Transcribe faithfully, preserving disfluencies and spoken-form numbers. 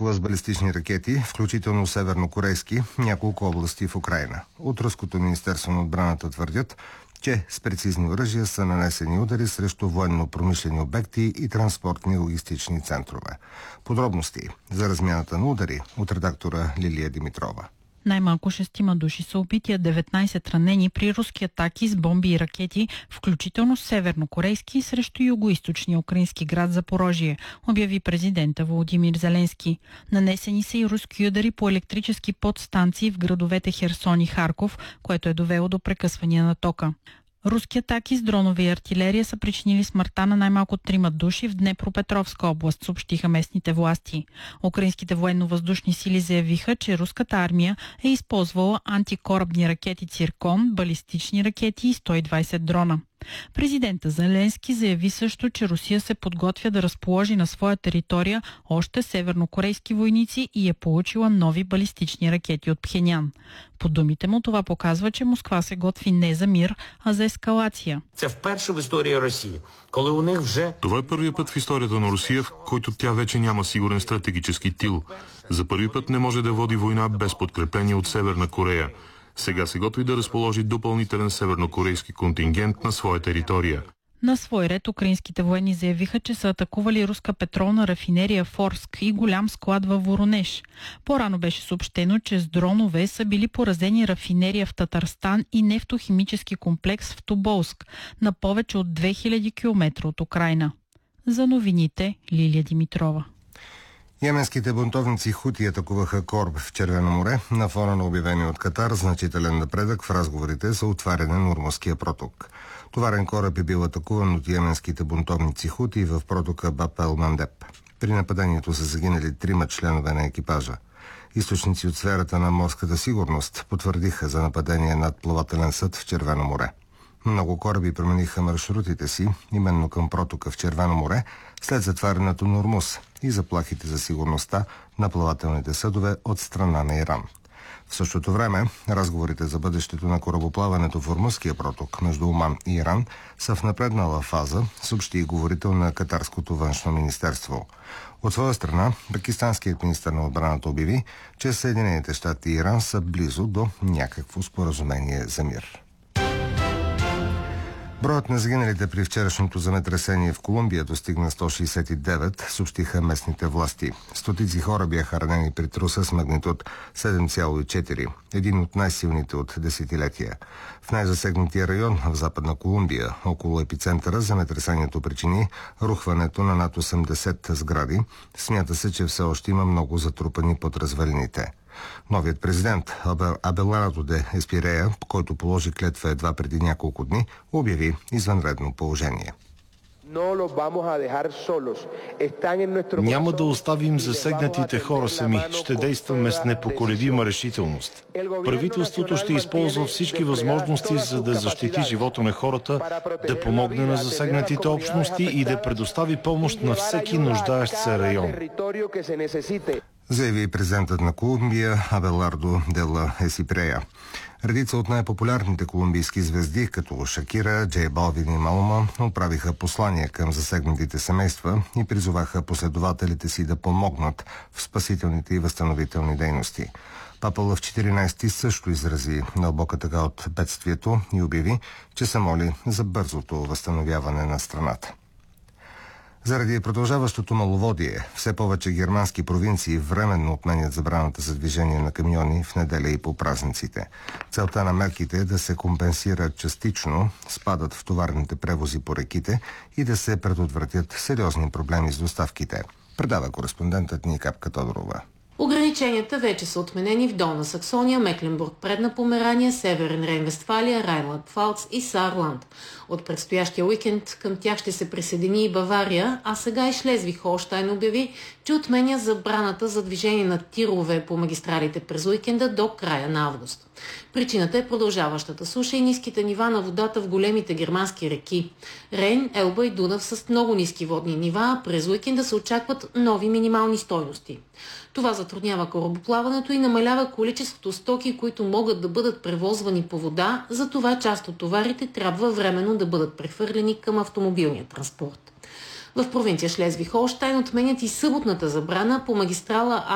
атакува с балистични ракети, включително севернокорейски, няколко области в Украйна. От Руското министерство на отбраната твърдят, че с прецизни оръжия са нанесени удари срещу военно-промишлени обекти и транспортни логистични центрове. Подробности за размяната на удари от редактора Лилия Димитрова. Най-малко шестима души са убити, а деветнайсет ранени при руски атаки с бомби и ракети, включително севернокорейски срещу югоизточния украински град Запорожие, обяви президента Володимир Зеленски. Нанесени са и руски удари по електрически подстанции в градовете Херсон и Харков, което е довело до прекъсвания на тока. Руски атаки с дронове и артилерия са причинили смъртта на най-малко трима души в Днепропетровска област, съобщиха местните власти. Украинските военно-въздушни сили заявиха, че руската армия е използвала антикорабни ракети Циркон, балистични ракети и сто и двайсет дрона. Президента Зеленски заяви също, че Русия се подготвя да разположи на своя територия още севернокорейски войници и е получила нови балистични ракети от Пхенян. По думите му, това показва, че Москва се готви не за мир, а за ескалация. Це вперше в історії Росії, коли у них вже... Това е първият път в историята на Русия, в който тя вече няма сигурен стратегически тил. За първи път не може да води война без подкрепление от Северна Корея. Сега се готви да разположи допълнителен севернокорейски контингент на своя територия. На свой ред украинските военни заявиха, че са атакували руска петролна рафинерия в Орск и голям склад във Воронеж. По-рано беше съобщено, че с дронове са били поразени рафинерия в Татарстан и нефтохимически комплекс в Тоболск, на повече от две хиляди километра от Украйна. За новините Лилия Димитрова. Йеменските бунтовници Хути атакуваха кораб в Червено море на фона на обявени от Катар значителен напредък в разговорите за отваряне на Ормузския проток. Товарен кораб е бил атакуван от йеменските бунтовници Хути в протока Баб ел Мандеб. При нападението са загинали трима членове на екипажа. Източници от сферата на морската сигурност потвърдиха за нападение над плавателен съд в Червено море. Много кораби промениха маршрутите си именно към протока в Червено море след затварянето на Ормуз и заплахите за сигурността на плавателните съдове от страна на Иран. В същото време, разговорите за бъдещето на корабоплаването в Ормузския проток между Оман и Иран са в напреднала фаза, съобщи и говорител на Катарското външно министерство. От своя страна, пакистанският министър на отбраната обяви, че Съединените щати и Иран са близо до някакво споразумение за мир. Броят на загиналите при вчерашното земетресение в Колумбия достигна сто шейсет и девет, съобщиха местните власти. Стотици хора бяха ранени при труса с магнитуд седем цяло и четири, един от най-силните от десетилетия. В най-засегнатия район в Западна Колумбия, около епицентъра, земетресението причини рухването на над осемдесет сгради. Смята се, че все още има много затрупани под развалините. Новият президент Абеларадо де Еспирея, който положи клетва едва преди няколко дни, обяви извънредно положение. Няма да оставим засегнатите хора сами. Ще действаме с непоколебима решителност. Правителството ще използва всички възможности, за да защити живота на хората, да помогне на засегнатите общности и да предостави помощ на всеки нуждаещ се район. Заяви президентът на Колумбия Абелардо де ла Есипрея. Редица от най-популярните колумбийски звезди, като Шакира, Джей Балвин и Малума, отправиха послания към засегнатите семейства и призоваха последователите си да помогнат в спасителните и възстановителни дейности. Папа Лъв четиринайсети също изрази дълбока тъга от бедствието и обяви, че се моли за бързото възстановяване на страната. Заради продължаващото маловодие, все повече германски провинции временно отменят забраната за движение на камиони в неделя и по празниците. Целта на мерките е да се компенсира частично спадът в товарните превози по реките и да се предотвратят сериозни проблеми с доставките. Предава кореспондентът ни Капка Тодорова. Ограниченията вече са отменени в Долна Саксония, Мекленбург, Предна Померания, Северен Рейн-Вестфалия, Райнланд-Пфалц и Сарланд. От предстоящия уикенд към тях ще се присъедини и Бавария, а сега и Шлезвиг-Холщайн обяви, че отменя забраната за движение на тирове по магистралите през уикенда до края на август. Причината е продължаващата суша и ниските нива на водата в големите германски реки. Рейн, Елба и Дунав с много ниски водни нива, а през уикенда се очакват нови минимални стойности. Това затруднява корабоплаването и намалява количеството стоки, които могат да бъдат превозвани по вода, затова част от товарите трябва временно да бъдат прехвърлени към автомобилния транспорт. В провинция Шлезвиг-Холщайн отменят и съботната забрана по магистрала